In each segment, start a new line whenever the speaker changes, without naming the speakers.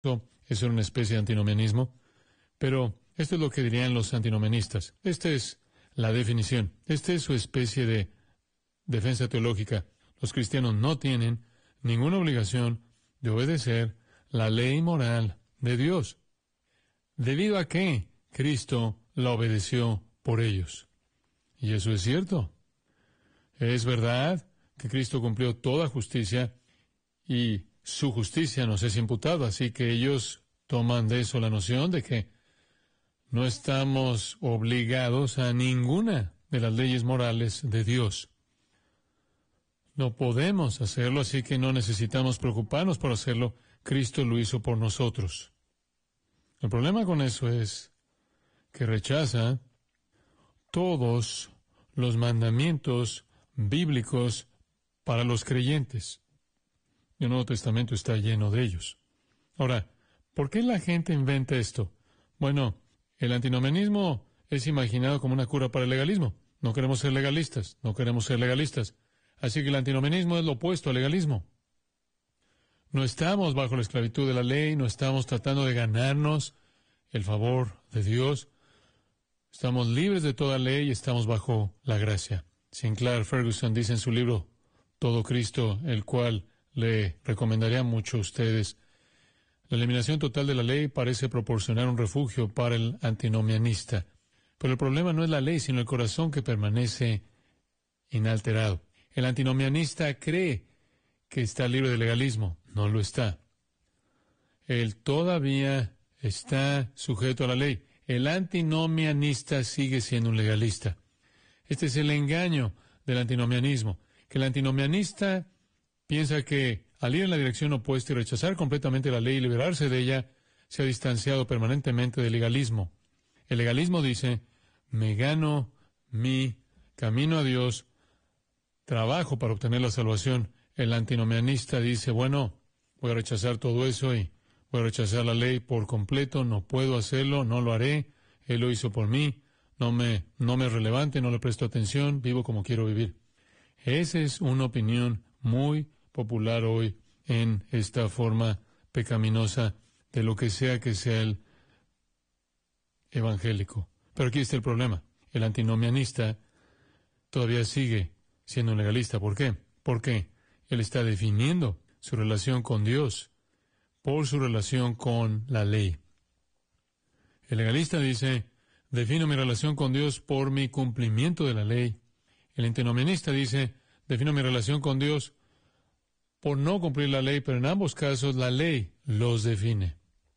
Eso era una especie de antinomianismo. Pero esto es lo que dirían los antinomianistas. Esta es la definición. Esta es su especie de defensa teológica. Los cristianos no tienen ninguna obligación de obedecer la ley moral de Dios. ¿Debido a qué? Cristo la obedeció por ellos. Y eso es cierto. Es verdad que Cristo cumplió toda justicia y su justicia nos es imputada, así que ellos toman de eso la noción de que no estamos obligados a ninguna de las leyes morales de Dios. No podemos hacerlo, así que no necesitamos preocuparnos por hacerlo. Cristo lo hizo por nosotros. El problema con eso es que rechaza todos los mandamientos bíblicos para los creyentes. El Nuevo Testamento está lleno de ellos. Ahora, ¿por qué la gente inventa esto? Bueno, el antinomianismo es imaginado como una cura para el legalismo. No queremos ser legalistas, no queremos ser legalistas. Así que el antinomianismo es lo opuesto al legalismo. No estamos bajo la esclavitud de la ley, no estamos tratando de ganarnos el favor de Dios. Estamos libres de toda ley y estamos bajo la gracia. Sinclair Ferguson dice en su libro Todo Cristo, el cual le recomendaría mucho a ustedes, la eliminación total de la ley parece proporcionar un refugio para el antinomianista. Pero el problema no es la ley, sino el corazón que permanece inalterado. El antinomianista cree que está libre de legalismo. No lo está. Él todavía está sujeto a la ley. El antinomianista sigue siendo un legalista. Este es el engaño del antinomianismo, que el antinomianista piensa que al ir en la dirección opuesta y rechazar completamente la ley y liberarse de ella, se ha distanciado permanentemente del legalismo. El legalismo dice, me gano mi camino a Dios, trabajo para obtener la salvación. El antinomianista dice, bueno, voy a rechazar todo eso y voy a rechazar la ley por completo, no puedo hacerlo, no lo haré, Él lo hizo por mí, no me es relevante, no le presto atención, vivo como quiero vivir. Esa es una opinión muy popular hoy en esta forma pecaminosa de lo que sea el evangélico. Pero aquí está el problema. El antinomianista todavía sigue siendo un legalista. ¿Por qué? Porque él está definiendo su relación con Dios por su relación con la ley. El legalista dice, defino mi relación con Dios por mi cumplimiento de la ley. El antinomianista dice, defino mi relación con Dios por no cumplir la ley, pero en ambos casos la ley los define.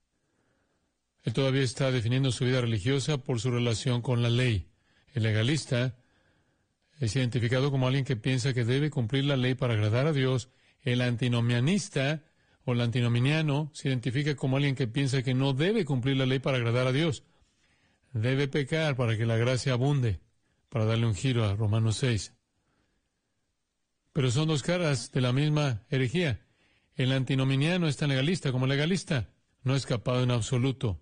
Él todavía está definiendo su vida religiosa por su relación con la ley. El legalista es identificado como alguien que piensa que debe cumplir la ley para agradar a Dios. El antinomianista o el antinominiano se identifica como alguien que piensa que no debe cumplir la ley para agradar a Dios. Debe pecar para que la gracia abunde, para darle un giro a Romanos 6. Pero son dos caras de la misma herejía. El antinominiano es tan legalista como legalista. No ha escapado en absoluto.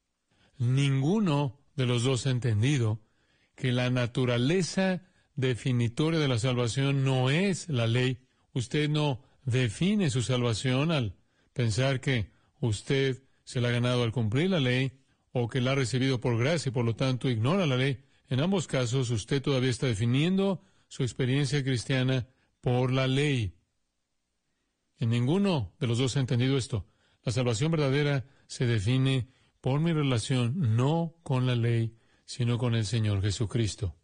Ninguno de los dos ha entendido que la naturaleza definitoria de la salvación no es la ley. Usted no define su salvación al pensar que usted se la ha ganado al cumplir la ley o que la ha recibido por gracia y por lo tanto ignora la ley. En ambos casos usted todavía está definiendo su experiencia cristiana por la ley. En ninguno de los dos ha entendido esto. La salvación verdadera se define por mi relación no con la ley, sino con el Señor Jesucristo.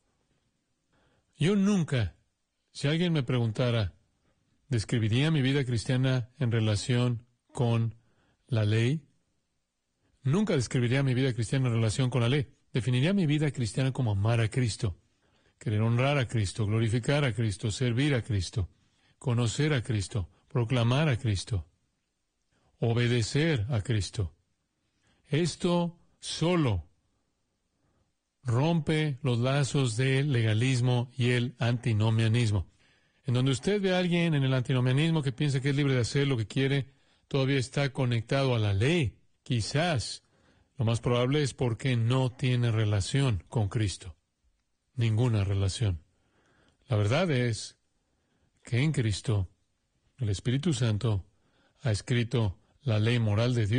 Yo nunca, si alguien me preguntara, ¿describiría mi vida cristiana en relación con la ley? Nunca describiría mi vida cristiana en relación con la ley. Definiría mi vida cristiana como amar a Cristo, querer honrar a Cristo, glorificar a Cristo, servir a Cristo, conocer a Cristo, proclamar a Cristo, obedecer a Cristo. Esto solo rompe los lazos del legalismo y el antinomianismo. En donde usted ve a alguien en el antinomianismo que piensa que es libre de hacer lo que quiere, todavía está conectado a la ley. Quizás, lo más probable es porque no tiene relación con Cristo. Ninguna relación. La verdad es que en Cristo, el Espíritu Santo ha escrito la ley moral de Dios.